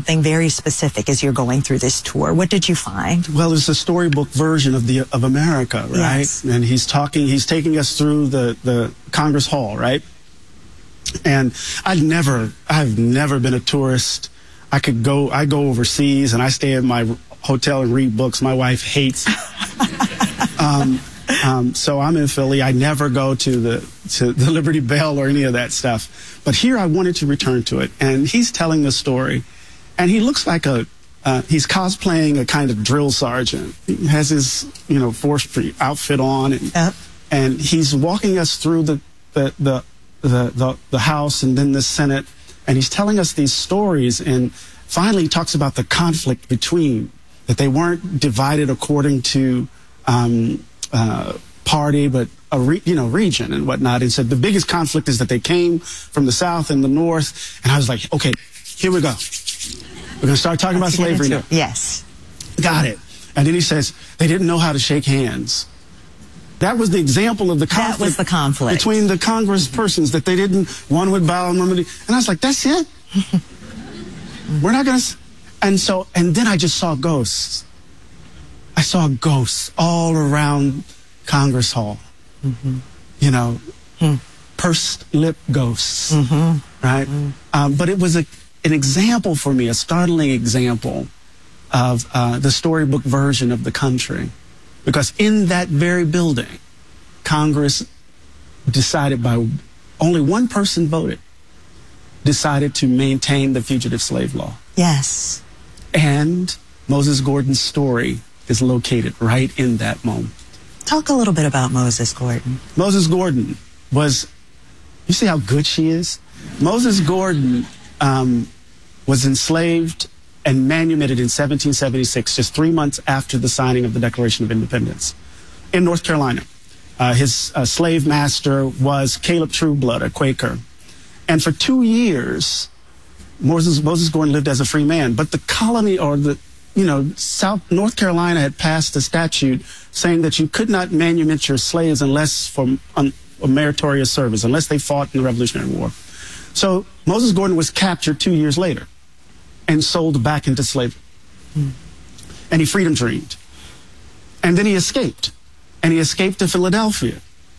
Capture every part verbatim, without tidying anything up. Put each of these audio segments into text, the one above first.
something very specific as you're going through this tour. What did you find? Well, it's a storybook version of the of America, right? Yes. And he's talking, he's taking us through the, the Congress Hall, right? And I've never, I've never been a tourist. I could go, I go overseas and I stay at my hotel and read books. My wife hates. um, um, so I'm in Philly. I never go to the to the Liberty Bell or any of that stuff. But here I wanted to return to it. And he's telling the story, and he looks like a uh, he's cosplaying a kind of drill sergeant. He has his you know forestry outfit on, and Yep. and he's walking us through the the the the the, the House and then the Senate, and he's telling us these stories. And finally, he talks about the conflict between, that they weren't divided according to um, uh, party, but a re you know region and whatnot. And said the biggest conflict is that they came from the South and the North. And I was like, okay, here we go. We're going to start talking Let's about get slavery into now. it. Yes. Got it. And then he says they didn't know how to shake hands. That was the example of the conflict. That was the conflict. Between the Congress persons, that they didn't, one would bow and one would, and I was like, that's it? We're not going to, and so, and then I just saw ghosts. I saw ghosts all around Congress Hall. Mm-hmm. You know, mm. pursed lip ghosts, mm-hmm. right? Mm. Um, but it was a, an example for me, a startling example of uh, the storybook version of the country. Because in that very building, Congress decided by only one person voted, decided to maintain the fugitive slave law. Yes. And Moses Gordon's story is located right in that moment. Talk a little bit about Moses Gordon. Moses Gordon was, you see how good she is? Moses Gordon um, was enslaved and manumitted in seventeen seventy-six, just three months after the signing of the Declaration of Independence, in North Carolina. Uh, his uh, slave master was Caleb Trueblood, a Quaker. And for two years, Moses, Moses Gordon lived as a free man. But the colony, or the, you know, South North Carolina had passed a statute saying that you could not manumit your slaves unless for um, a meritorious service, unless they fought in the Revolutionary War. So Moses Gordon was captured two years later and sold back into slavery. Mm. And he freedom dreamed. And then he escaped. And he escaped to Philadelphia.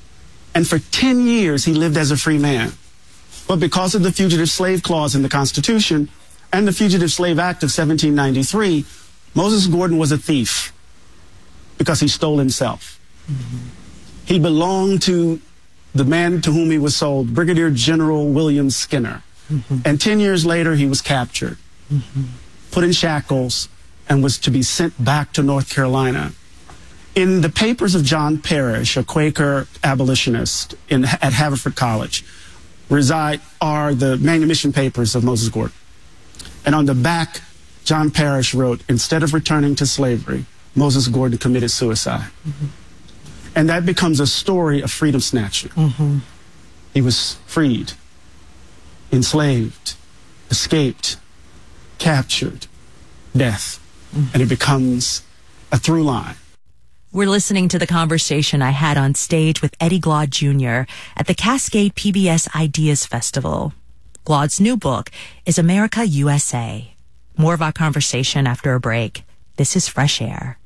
And for ten years, he lived as a free man. But because of the Fugitive Slave Clause in the Constitution and the Fugitive Slave Act of seventeen ninety-three, Moses Gordon was a thief because he stole himself. Mm-hmm. He belonged to the man to whom he was sold, Brigadier General William Skinner. Mm-hmm. And ten years later, he was captured, mm-hmm. put in shackles, and was to be sent back to North Carolina. In the papers of John Parrish, a Quaker abolitionist in, at Haverford College, reside are the manumission papers of Moses Gordon. And on the back, John Parrish wrote, instead of returning to slavery, Moses Gordon committed suicide. Mm-hmm. And that becomes a story of freedom snatching. Mm-hmm. He was freed, enslaved, escaped, captured, death. Mm-hmm. And it becomes a through line. We're listening to the conversation I had on stage with Eddie Glaude Junior at the Cascade P B S Ideas Festival. Glaude's new book is America, U S A. More of our conversation after a break. This is Fresh Air.